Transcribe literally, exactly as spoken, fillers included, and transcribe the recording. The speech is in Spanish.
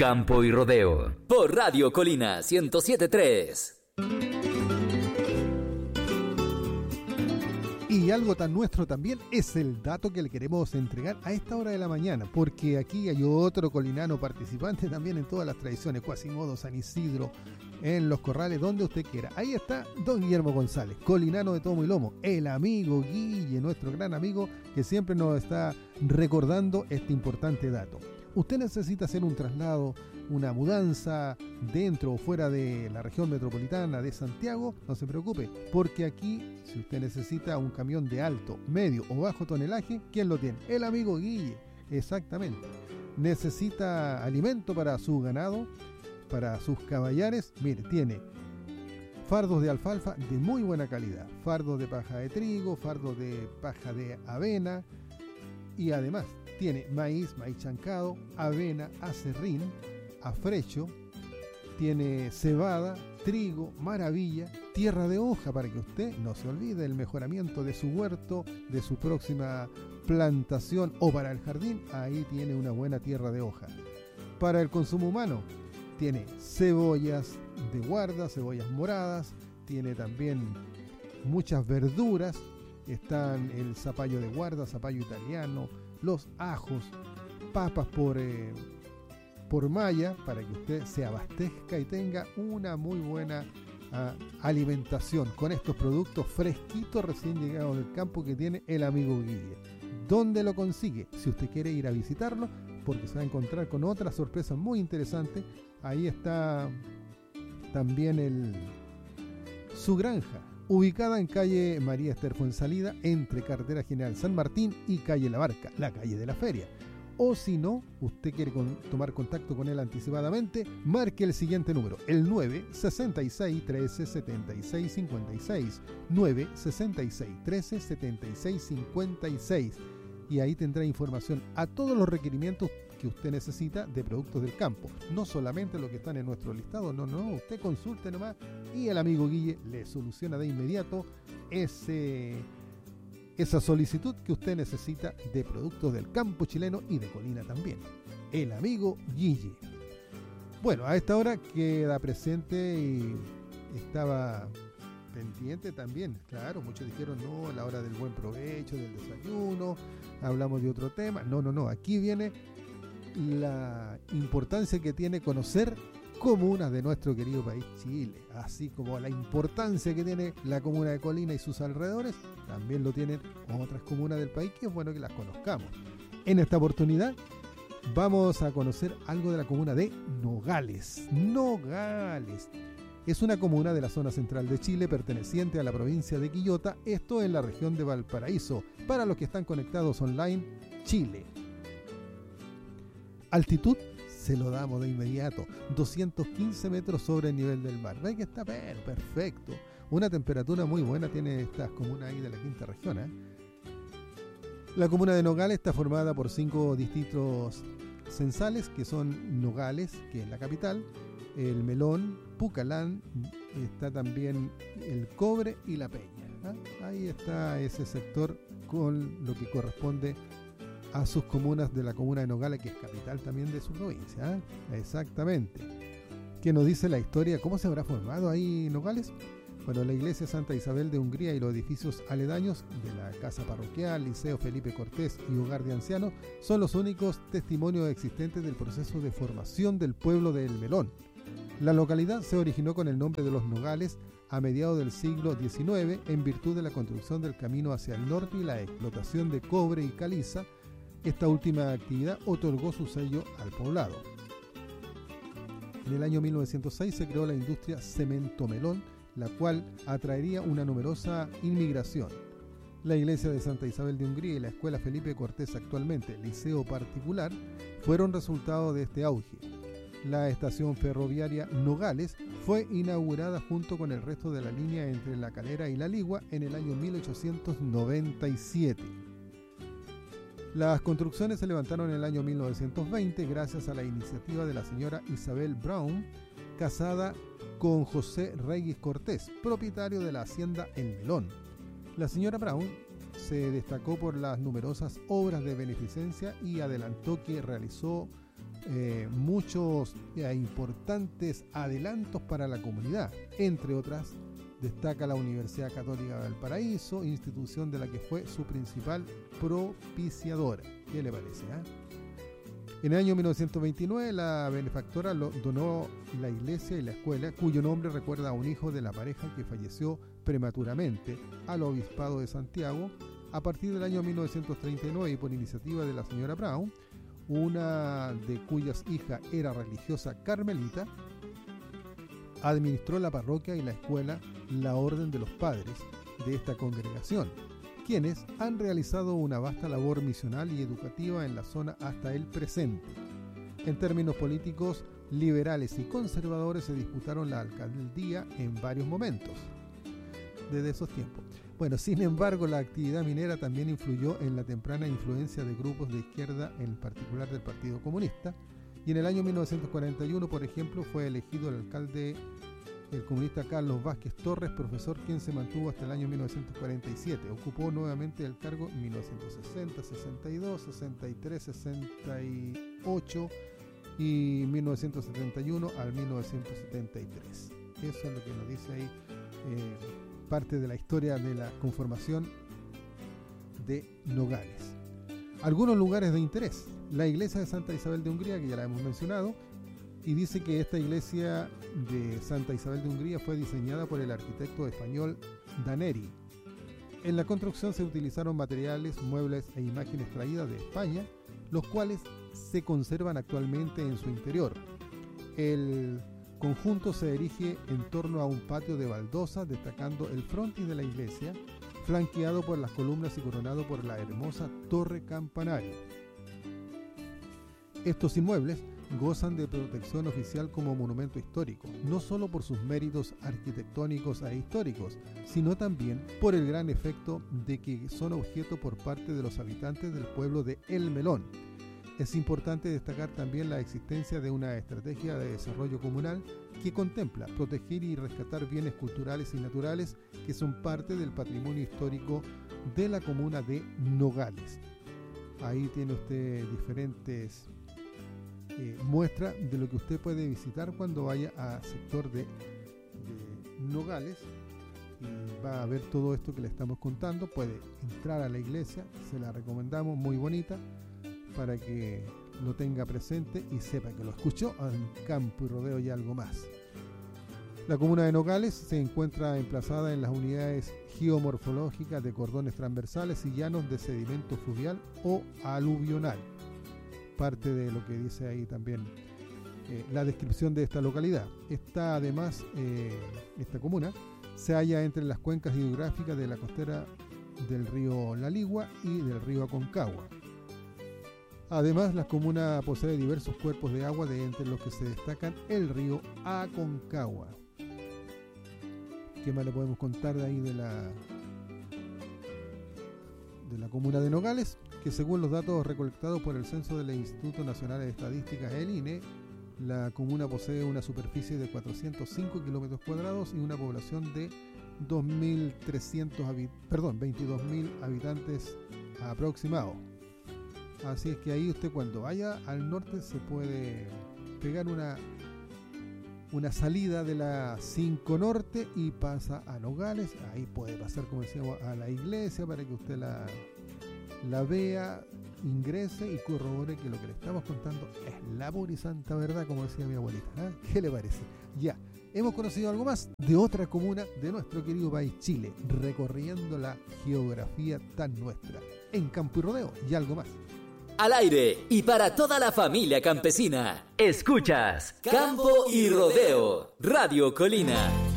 Campo y Rodeo. Por Radio Colina ciento siete punto tres. Y algo tan nuestro también es el dato que le queremos entregar a esta hora de la mañana, porque aquí hay otro colinano participante también en todas las tradiciones, Quasimodo, San Isidro, en Los Corrales, donde usted quiera. Ahí está don Guillermo González, colinano de tomo y lomo, el amigo Guille, nuestro gran amigo que siempre nos está recordando este importante dato. Usted necesita hacer un traslado, una mudanza dentro o fuera de la región metropolitana de Santiago, no se preocupe, porque aquí, si usted necesita un camión de alto, medio o bajo tonelaje, ¿quién lo tiene? El amigo Guille, exactamente. Necesita alimento para su ganado, para sus caballares, mire, tiene fardos de alfalfa de muy buena calidad, fardos de paja de trigo, fardos de paja de avena y además tiene maíz, maíz chancado, avena, acerrín, afrecho, tiene cebada, trigo, maravilla, tierra de hoja para que usted no se olvide del mejoramiento de su huerto, de su próxima plantación o para el jardín, ahí tiene una buena tierra de hoja. Para el consumo humano, tiene cebollas de guarda, cebollas moradas, tiene también muchas verduras, están el zapallo de guarda, zapallo italiano, los ajos, papas por, eh, por malla, para que usted se abastezca y tenga una muy buena uh, alimentación con estos productos fresquitos recién llegados del campo que tiene el amigo Guille. ¿Dónde lo consigue? Si usted quiere ir a visitarlo, porque se va a encontrar con otras sorpresas muy interesantes. Ahí está también el, su granja, ubicada en calle María Esther Fuensalida, entre Carretera General San Martín y calle La Barca, la calle de la feria. O si no, usted quiere con, tomar contacto con él anticipadamente, marque el siguiente número, el nueve sesenta y seis, trece, setenta y seis, cincuenta y seis, nueve sesenta y seis, trece, setenta y seis, cincuenta y seis, y ahí tendrá información a todos los requerimientos que usted necesita de productos del campo, no solamente los que están en nuestro listado, no, no, usted consulte nomás y el amigo Guille le soluciona de inmediato ese, esa solicitud que usted necesita de productos del campo chileno y de Colina también. El amigo Guille. Bueno, a esta hora queda presente y estaba pendiente también, claro, muchos dijeron no, a la hora del buen provecho, del desayuno, hablamos de otro tema, no, no, no, aquí viene la importancia que tiene conocer comunas de nuestro querido país Chile, así como la importancia que tiene la comuna de Colina y sus alrededores, también lo tienen otras comunas del país que es bueno que las conozcamos. En esta oportunidad vamos a conocer algo de la comuna de Nogales. Nogales es una comuna de la zona central de Chile perteneciente a la provincia de Quillota, esto en la región de Valparaíso, para los que están conectados online, Chile. Altitud se lo damos de inmediato, doscientos quince metros sobre el nivel del mar. Ve que está pero perfecto. Una temperatura muy buena tiene estas comunas ahí de la quinta región, ¿eh? La comuna de Nogales está formada por cinco distritos censales, que son Nogales, que es la capital, el Melón, Pucalán, está también el Cobre y la Peña, ¿eh? Ahí está ese sector con lo que corresponde a sus comunas de la comuna de Nogales, que es capital también de su provincia, ¿eh? Exactamente. ¿Qué nos dice la historia? ¿Cómo se habrá formado ahí Nogales? Bueno, la iglesia Santa Isabel de Hungría y los edificios aledaños de la casa parroquial, Liceo Felipe Cortés y Hogar de Ancianos son los únicos testimonios existentes del proceso de formación del pueblo de El Melón. La localidad se originó con el nombre de Los Nogales a mediados del siglo diecinueve en virtud de la construcción del camino hacia el norte y la explotación de cobre y caliza. Esta última actividad otorgó su sello al poblado. En el año mil novecientos seis se creó la industria Cemento Melón, la cual atraería una numerosa inmigración. La iglesia de Santa Isabel de Hungría y la escuela Felipe Cortés, actualmente liceo particular, fueron resultado de este auge. La estación ferroviaria Nogales fue inaugurada junto con el resto de la línea entre La Calera y La Ligua en el año mil ochocientos noventa y siete. Las construcciones se levantaron en el año mil novecientos veinte gracias a la iniciativa de la señora Isabel Brown, casada con José Reyes Cortés, propietario de la hacienda El Melón. La señora Brown se destacó por las numerosas obras de beneficencia y adelantó que realizó eh, muchos eh, importantes adelantos para la comunidad. Entre otras, destaca la Universidad Católica de Valparaíso, institución de la que fue su principal propiciadora. ¿Qué le parece? Eh? En el año mil novecientos veintinueve, la benefactora lo donó la iglesia y la escuela, cuyo nombre recuerda a un hijo de la pareja que falleció prematuramente, al Obispado de Santiago. A partir del año mil novecientos treinta y nueve y por iniciativa de la señora Brown, una de cuyas hijas era religiosa carmelita, administró la parroquia y la escuela la Orden de los Padres de esta congregación, quienes han realizado una vasta labor misional y educativa en la zona hasta el presente. En términos políticos, liberales y conservadores se disputaron la alcaldía en varios momentos desde esos tiempos. Bueno, sin embargo, la actividad minera también influyó en la temprana influencia de grupos de izquierda, en particular del Partido Comunista, y en el año mil novecientos cuarenta y uno, por ejemplo, fue elegido el alcalde, el comunista Carlos Vázquez Torres, profesor, quien se mantuvo hasta el año mil novecientos cuarenta y siete. Ocupó nuevamente el cargo en mil novecientos sesenta, sesenta y dos, sesenta y tres, sesenta y ocho y mil novecientos setenta y uno al mil novecientos setenta y tres. Eso es lo que nos dice ahí eh, parte de la historia de la conformación de Nogales. Algunos lugares de interés. La iglesia de Santa Isabel de Hungría, que ya la hemos mencionado, y dice que esta iglesia de Santa Isabel de Hungría fue diseñada por el arquitecto español Daneri. En la construcción se utilizaron materiales, muebles e imágenes traídas de España, los cuales se conservan actualmente en su interior. El conjunto se erige en torno a un patio de baldosa, destacando el frontis de la iglesia, flanqueado por las columnas y coronado por la hermosa torre campanario. Estos inmuebles gozan de protección oficial como monumento histórico, no solo por sus méritos arquitectónicos e históricos, sino también por el gran efecto de que son objeto por parte de los habitantes del pueblo de El Melón. Es importante destacar también la existencia de una estrategia de desarrollo comunal que contempla proteger y rescatar bienes culturales y naturales que son parte del patrimonio histórico de la comuna de Nogales. Ahí tiene usted diferentes eh, muestras de lo que usted puede visitar cuando vaya al sector de, de Nogales, y va a ver todo esto que le estamos contando. Puede entrar a la iglesia, se la recomendamos, muy bonita, para que lo tenga presente y sepa que lo escuchó en Campo y Rodeo y algo más. La comuna de Nogales se encuentra emplazada en las unidades geomorfológicas de cordones transversales y llanos de sedimento fluvial o aluvional. Parte de lo que dice ahí también eh, la descripción de esta localidad. Está además, eh, esta comuna se halla entre las cuencas hidrográficas de la costera del río La Ligua y del río Aconcagua. Además, la comuna posee diversos cuerpos de agua, de entre los que se destacan el río Aconcagua. ¿Qué más le podemos contar de ahí de la, de la comuna de Nogales? Que según los datos recolectados por el Censo del Instituto Nacional de Estadística, el I N E, la comuna posee una superficie de cuatrocientos cinco kilómetros cuadrados y una población de dos mil trescientos habi- perdón, veintidós mil habitantes aproximados. Así es que ahí usted, cuando vaya al norte, se puede pegar una, una salida de la cinco Norte y pasa a Nogales. Ahí puede pasar, como decíamos, a la iglesia para que usted la, la vea, ingrese y corrobore que lo que le estamos contando es la pura y santa verdad, como decía mi abuelita. ¿eh? ¿Qué le parece? Ya, hemos conocido algo más de otra comuna de nuestro querido país Chile, recorriendo la geografía tan nuestra, en Campo y Rodeo y algo más. Al aire y para toda la familia campesina. Escuchas Campo y Rodeo, Radio Colina.